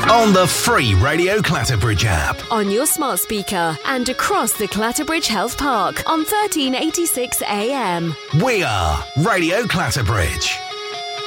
On the free Radio Clatterbridge app. On your smart speaker and across the Clatterbridge Health Park on 1386 AM. We are Radio Clatterbridge.